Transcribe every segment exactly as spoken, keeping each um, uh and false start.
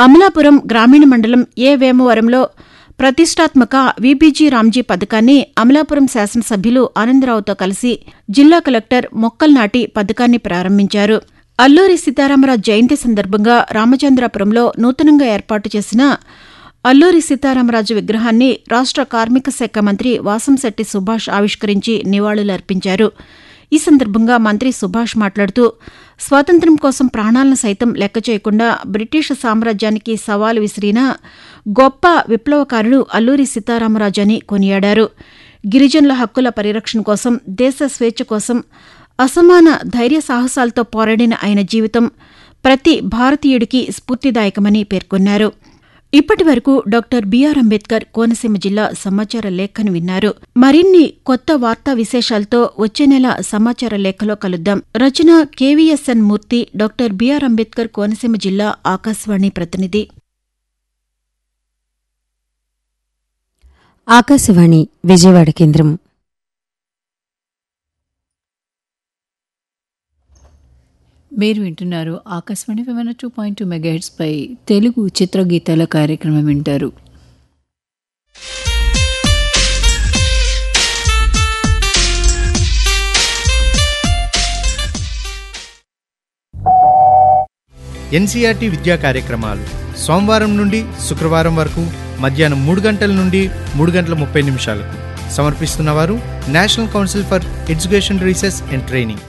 అమలాపురం గ్రామీణ మండలం ఏ వేమవరంలో ప్రతిష్టాత్మక వీబీజీ రామ్జీ పథకాన్ని అమలాపురం శాసనసభ్యులు ఆనందరావుతో కలిసి జిల్లా కలెక్టర్ మొక్కలు నాటి పథకాన్ని ప్రారంభించారు. అల్లూరి సీతారామరాజు జయంతి సందర్భంగా రామచంద్రాపురంలో నూతనంగా ఏర్పాటు చేసిన అల్లూరి సీతారామరాజు విగ్రహాన్ని రాష్ట కార్మిక శాఖ మంత్రి వాసంశెట్టి సుభాష్ ఆవిష్కరించి నివాళులర్పించారు. ఈ సందర్భంగా మంత్రి సుభాష్ మాట్లాడుతూ స్వాతంత్ర్యం కోసం ప్రాణాలను సైతం లెక్క చేయకుండా బ్రిటిష్ సామ్రాజ్యానికి సవాలు విసిరిన గొప్ప విప్లవకారుడు అల్లూరి సీతారామరాజు అని కొనియాడారు. గిరిజనుల హక్కుల పరిరక్షణ కోసం, దేశ స్వేచ్ఛ కోసం అసమాన ధైర్య సాహసాలతో పోరాడిన ఆయన జీవితం ప్రతి భారతీయుడికి స్ఫూర్తిదాయకమని పేర్కొన్నారు. ఇప్పటి వరకు డాక్టర్ బిఆర్ అంబేద్కర్ కోనసీమ జిల్లా సమాచార లేఖను విన్నారు. మరిన్ని కొత్త వార్తా విశేషాలతో వచ్చే నెల సమాచార లేఖలో కలుద్దాం. రచన కేవీఎస్ఎన్ మూర్తి, డాక్టర్ బిఆర్ అంబేద్కర్ కోనసీమ జిల్లా ఆకాశవాణి ప్రతినిధి. ఆకాశవాణి విజయవాడ కేంద్రం. మీరు వింటున్నారు ఆకాశవాణి వివరణ టూ పాయింట్ టూ మెగాహెర్ట్జ్ పై తెలుగు చిత్రగీతాల కార్యక్రమం వింటారు. ఎన్సీఆర్టీ విద్యా కార్యక్రమాలు సోమవారం నుండి శుక్రవారం వరకు మధ్యాహ్నం మూడు గంటల నుండి మూడు గంటల ముప్పై నిమిషాలకు సమర్పిస్తున్నవారు national council for education research and training.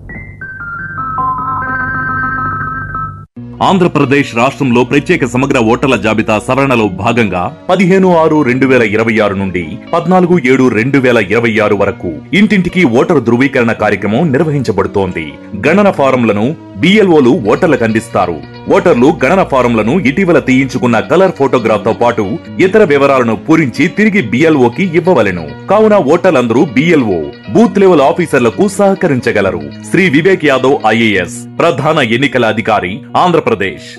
Andhra Pradesh రాష్ట్రంలో ప్రత్యేక సమగ్ర ఓటర్ల జాబితా సవరణలో భాగంగా పదిహేను ఆరు రెండు వేల ఇరవై ఆరు నుండి పద్నాలుగు ఏడు రెండు వేల ఇరవై ఆరు వరకు ఇంటింటికి ఓటరు ధృవీకరణ కార్యక్రమం నిర్వహించబడుతోంది. గణన ఫారంలను బిఎల్ఓలు ఓటర్లకు అందిస్తారు. ఓటర్లు గణన ఫారంలను ఇటీవల తీయించుకున్న కలర్ ఫోటోగ్రాఫ్ తో పాటు ఇతర వివరాలను పూరించి తిరిగి బిఎల్ఓకి ఇవ్వవలెను. కావున ఓటర్లందరూ బిఎల్ఓ బూత్ లెవెల్ ఆఫీసర్లకు సహకరించగలరు. శ్రీ వివేక్ యాదవ్ ఐఏఎస్ ప్రధాన ఎన్నికల అధికారి, ఆంధ్రప్రదేశ్.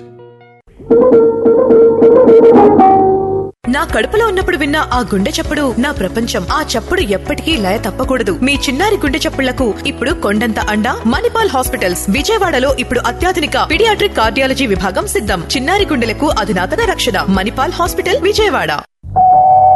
నా కడుపులో ఉన్నప్పుడు విన్న ఆ గుండె చప్పుడు నా ప్రపంచం. ఆ చప్పుడు ఎప్పటికీ లయ తప్పకూడదు. మీ చిన్నారి గుండె చప్పుళ్లకు ఇప్పుడు కొండంత అండ మణిపాల్ హాస్పిటల్స్. విజయవాడలో ఇప్పుడు అత్యాధునిక పీడియాట్రిక్ కార్డియాలజీ విభాగం సిద్ధం. చిన్నారి గుండెలకు అధునాతన రక్షణ. మణిపాల్ హాస్పిటల్, విజయవాడ.